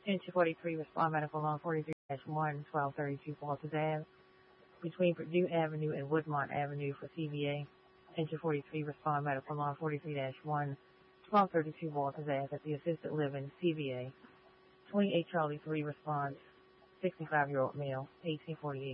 Attention 43, respond medical along 43-1, 1232 Walters Ave, between Purdue Avenue and Woodmont Avenue for CVA. Attention 43, respond medical along 43-1, 1232 Walters Ave at the Assisted Living, CVA. 28 Charlie 3 responds, 65-year-old male, 1848.